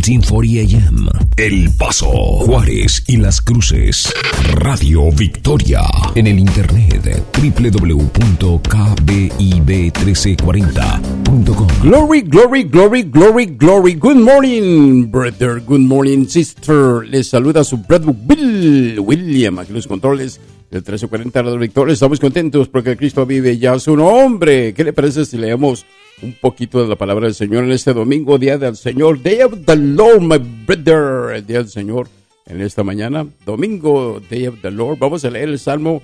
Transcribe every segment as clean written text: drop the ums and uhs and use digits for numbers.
1440 AM. El Paso, Juárez y Las Cruces. Radio Victoria. En el internet www.kbib1340.com. Glory, glory, glory, glory, glory. Good morning, brother. Good morning, sister. Les saluda su brother Bill William, aquí los controles del 1340 Radio Victoria. Estamos contentos porque Cristo vive ya su nombre. ¿Qué le parece si leemos un poquito de la palabra del Señor en este domingo, Día del Señor? Day of the Lord, my brother. El Día del Señor en esta mañana. Domingo, Day of the Lord. Vamos a leer el Salmo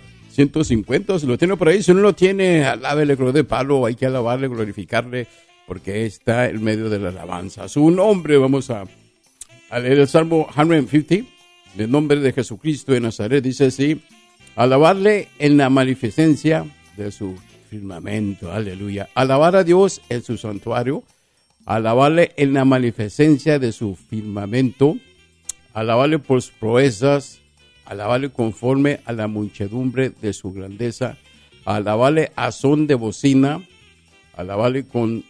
150. Si lo tiene por ahí, si no lo tiene, alábele, cruz de palo. Hay que alabarle, glorificarle, porque está en medio de la alabanza. Su nombre, vamos a leer el Salmo 150. En nombre de Jesucristo de Nazaret, dice así: alabarle en la magnificencia de su firmamento. Aleluya. Alabar a Dios en su santuario. Alabarle en la magnificencia de su firmamento. Alabarle por sus proezas. Alabarle conforme a la muchedumbre de su grandeza. Alabarle a son de bocina. Alabarle con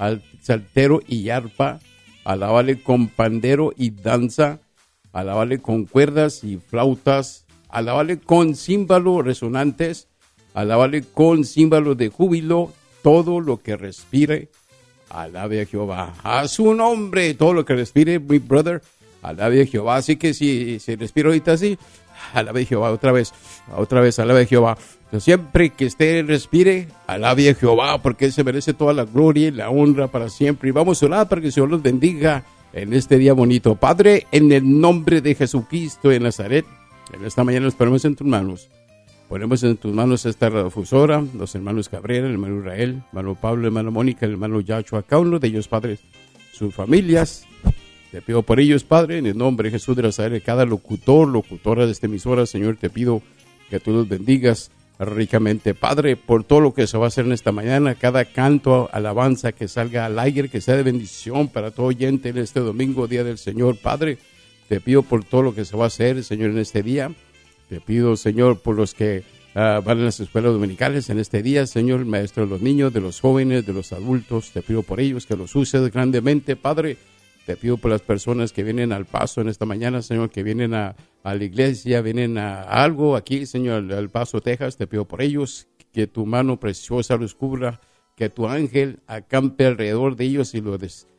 saltero y arpa. Alabarle con pandero y danza. Alabarle con cuerdas y flautas. Alabarle con címbalos resonantes. Alabarle con címbalos de júbilo. Todo lo que respire, alabe a Jehová. A su nombre, todo lo que respire, mi brother, alabe a Jehová. Así que si respira ahorita así, alabe a Jehová otra vez, alabe a Jehová. Entonces, siempre que usted respire, alabe a Jehová, porque Él se merece toda la gloria y la honra para siempre. Y vamos a orar para que el Señor los bendiga en este día bonito. Padre, en el nombre de Jesucristo de Nazaret, en esta mañana nos ponemos en tus manos. Ponemos en tus manos esta radiodifusora, los hermanos Cabrera, el hermano Israel, el hermano Pablo, el hermano Mónica, el hermano Yachua, cada uno de ellos, Padre, sus familias. Te pido por ellos, Padre, en el nombre de Jesús de Nazaret, cada locutora de esta emisora, Señor, te pido que tú los bendigas ricamente, Padre, por todo lo que se va a hacer en esta mañana, cada canto, alabanza que salga al aire, que sea de bendición para todo oyente en este domingo, Día del Señor, Padre. Te pido por todo lo que se va a hacer, Señor, en este día. Te pido, Señor, por los que van a las escuelas dominicales en este día, Señor, maestro de los niños, de los jóvenes, de los adultos. Te pido por ellos que los uses grandemente, Padre. Te pido por las personas que vienen al Paso en esta mañana, Señor, que vienen a la iglesia, vienen a algo aquí, Señor, al Paso, Texas. Te pido por ellos que tu mano preciosa los cubra, que tu ángel acampe alrededor de ellos y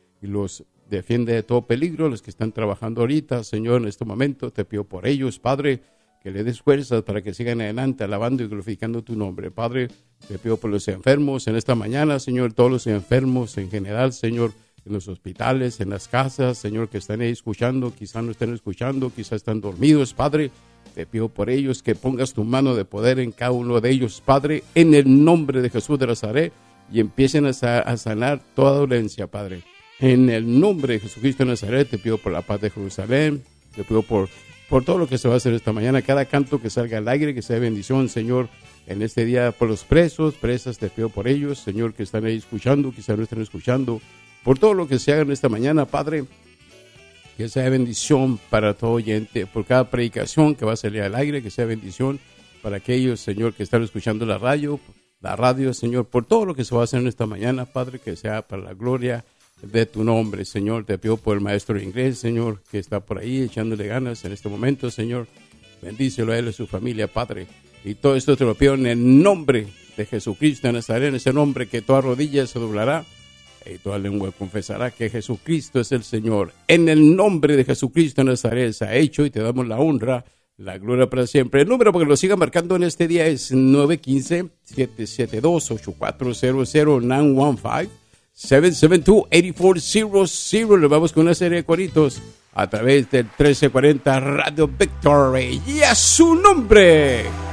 los defiende de todo peligro. Los que están trabajando ahorita, Señor, en este momento, te pido por ellos, Padre, que le des fuerzas para que sigan adelante alabando y glorificando tu nombre. Padre, te pido por los enfermos en esta mañana, Señor, todos los enfermos en general, Señor, en los hospitales, en las casas, Señor, que están ahí escuchando, quizás no estén escuchando, quizás están dormidos, Padre. Te pido por ellos que pongas tu mano de poder en cada uno de ellos, Padre, en el nombre de Jesús de Nazaret, y empiecen a sanar toda dolencia, Padre. En el nombre de Jesucristo de Nazaret, te pido por la paz de Jerusalén, te pido por todo lo que se va a hacer esta mañana, cada canto que salga al aire, que sea bendición, Señor, en este día, por los presos, presas, te pido por ellos, Señor, que están ahí escuchando, quizás no estén escuchando, por todo lo que se haga en esta mañana, Padre, que sea bendición para todo oyente, por cada predicación que va a salir al aire, que sea bendición para aquellos, Señor, que están escuchando la radio, Señor, por todo lo que se va a hacer en esta mañana, Padre, que sea para la gloria de tu nombre, Señor. Te pido por el maestro de inglés, Señor, que está por ahí echándole ganas en este momento, Señor. Bendícelo a él y a su familia, Padre. Y todo esto te lo pido en el nombre de Jesucristo de Nazaret, en ese nombre que toda rodilla se doblará y toda lengua confesará que Jesucristo es el Señor. En el nombre de Jesucristo de Nazaret se ha hecho y te damos la honra, la gloria para siempre. El número para que lo siga marcando en este día es 915-772-8400 915 772-8400. Le vamos con una serie de coritos a través del 1340 Radio Victory. Y a su nombre.